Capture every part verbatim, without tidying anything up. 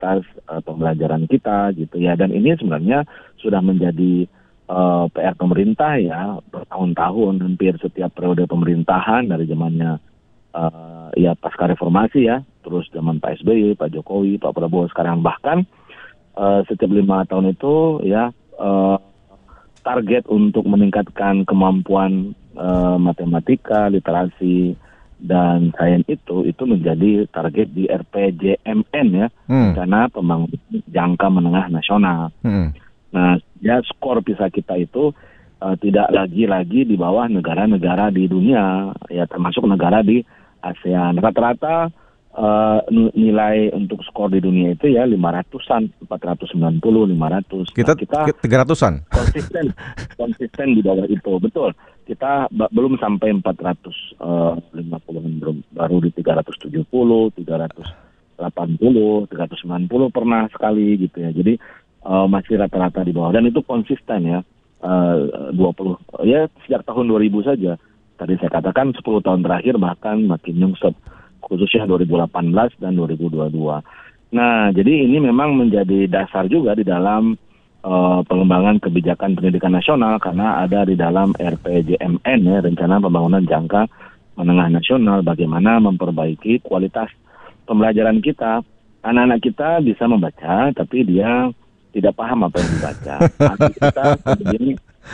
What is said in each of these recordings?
kualitas uh, pembelajaran kita gitu ya. Dan ini sebenarnya sudah menjadi uh, P R pemerintah ya bertahun-tahun, hampir setiap periode pemerintahan dari zamannya uh, ya pasca reformasi ya, terus zaman Pak S B Y, Pak Jokowi, Pak Prabowo sekarang, bahkan uh, setiap lima tahun itu ya uh, target untuk meningkatkan kemampuan uh, matematika, literasi dan sains itu itu menjadi target di R P J M N ya, hmm. rencana pembangunan jangka menengah nasional. Hmm. Nah, ya skor PISA kita itu uh, tidak lagi-lagi di bawah negara-negara di dunia, ya termasuk negara di ASEAN. Rata-rata uh, nilai untuk skor di dunia itu ya lima ratusan, empat ratus sembilan puluh, lima ratus. Kita, nah, kita tiga ratusan. Konsisten, konsisten di bawah itu, betul. Kita b- belum sampai empat ratus lima puluh, belum, baru di tiga ratus tujuh puluh, tiga ratus delapan puluh, tiga ratus sembilan puluh pernah sekali gitu ya. Jadi uh, masih rata-rata di bawah dan itu konsisten ya. Uh, dua puluh ya sejak tahun dua ribu saja. Tadi saya katakan sepuluh tahun terakhir bahkan makin nyungsep, khususnya dua ribu delapan belas dan dua ribu dua puluh dua. Nah, jadi ini memang menjadi dasar juga di dalam Uh, pengembangan kebijakan pendidikan nasional karena ada di dalam R P J M N ya, rencana pembangunan jangka menengah nasional, bagaimana memperbaiki kualitas pembelajaran kita. Anak-anak kita bisa membaca tapi dia tidak paham apa yang dibaca. Anak kita kemudian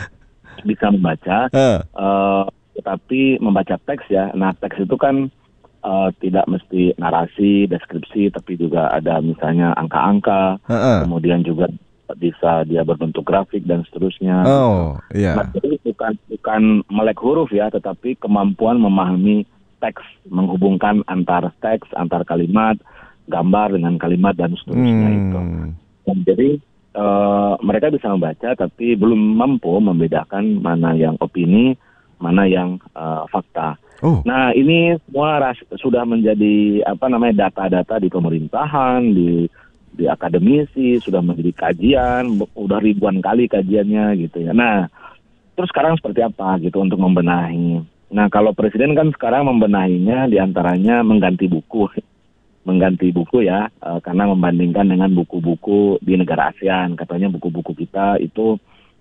bisa membaca uh, tetapi membaca teks ya. Nah, teks itu kan uh, tidak mesti narasi, deskripsi, tapi juga ada misalnya angka-angka, uh-uh. kemudian juga bisa dia berbentuk grafik dan seterusnya. Oh, gitu. iya. Nah, jadi bukan bukan melek huruf ya, tetapi kemampuan memahami teks, menghubungkan antar teks, antar kalimat, gambar dengan kalimat dan seterusnya hmm. itu. Dan jadi uh, mereka bisa membaca, tapi belum mampu membedakan mana yang opini, mana yang uh, fakta. Oh. Nah, ini semua ras- sudah menjadi apa namanya data-data di pemerintahan, di di akademisi, sudah menjadi kajian, udah ribuan kali kajiannya gitu ya. Nah, terus sekarang seperti apa gitu untuk membenahi. Nah, kalau presiden kan sekarang membenahinya diantaranya mengganti buku, mengganti buku ya, e, karena membandingkan dengan buku-buku di negara ASEAN, katanya buku-buku kita itu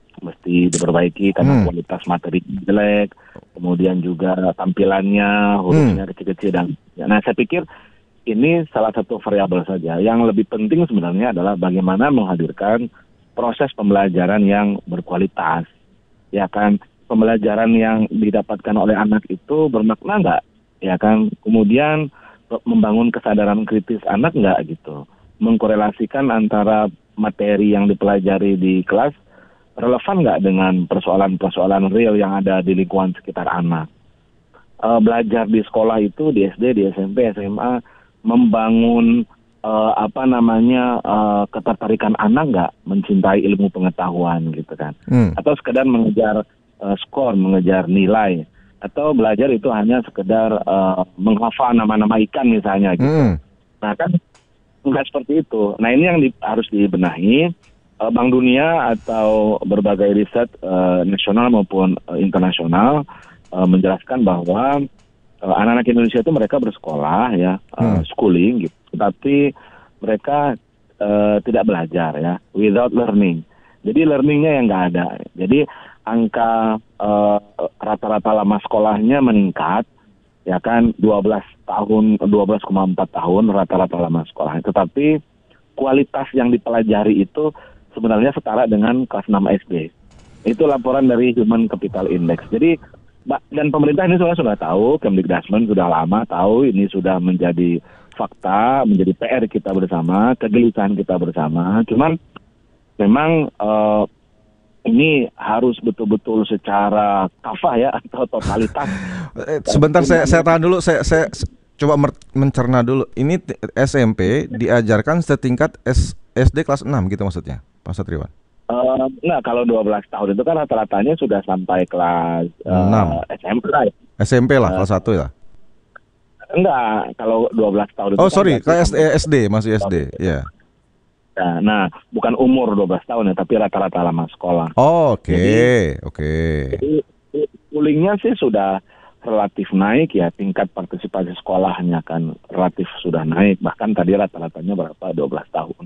mesti diperbaiki karena hmm. kualitas materi jelek, kemudian juga tampilannya, hurufnya hmm. kecil-kecil dan. Ya, nah, saya pikir ini salah satu variabel saja. Yang lebih penting sebenarnya adalah bagaimana menghadirkan proses pembelajaran yang berkualitas. Ya kan, pembelajaran yang didapatkan oleh anak itu bermakna nggak? Ya kan, kemudian membangun kesadaran kritis anak nggak gitu. Mengkorelasikan antara materi yang dipelajari di kelas relevan nggak dengan persoalan-persoalan real yang ada di lingkungan sekitar anak. E, belajar di sekolah itu, di S D, di S M P, S M A, membangun uh, apa namanya uh, ketertarikan anak nggak mencintai ilmu pengetahuan gitu kan, hmm. atau sekedar mengejar uh, skor, mengejar nilai, atau belajar itu hanya sekedar uh, menghafal nama-nama ikan misalnya gitu. Hmm. Nah kan nggak seperti itu. Nah ini yang di, harus dibenahi. uh, Bank Dunia atau berbagai riset uh, nasional maupun uh, internasional uh, menjelaskan bahwa Uh, anak-anak Indonesia itu mereka bersekolah ya, uh, hmm. schooling gitu, tapi mereka uh, tidak belajar ya, without learning. Jadi learningnya yang nggak ada. Jadi angka uh, rata-rata lama sekolahnya meningkat, ya kan, dua belas tahun, dua belas koma empat tahun rata-rata lama sekolah. Tetapi kualitas yang dipelajari itu sebenarnya setara dengan kelas enam S D. Itu laporan dari Human Capital Index. Jadi dan pemerintah ini sudah sudah tahu, Kemdikbudrismen sudah lama tahu, ini sudah menjadi fakta, menjadi P R kita bersama, kegelisahan kita bersama. Cuman memang uh, ini harus betul-betul secara kafah ya atau totalitas. Sebentar saya saya tahan dulu, saya saya coba mencerna dulu. Ini S M P diajarkan setingkat S, SD kelas enam gitu maksudnya, Pak Satriwan? Uh, enggak, kalau dua belas tahun itu kan rata-ratanya sudah sampai kelas uh, S M P lah. S M P lah, uh, kelas satu ya? Enggak, kalau dua belas tahun itu Oh, sorry, kan kelas S D, masih S D, ya. Yeah. Nah, bukan umur dua belas tahun ya, tapi rata-rata lama sekolah. Oh, oke, okay. oke. Okay. Jadi, schoolingnya sih sudah relatif naik, ya tingkat partisipasi sekolahnya akan relatif sudah naik. Bahkan tadi rata-ratanya berapa? dua belas tahun.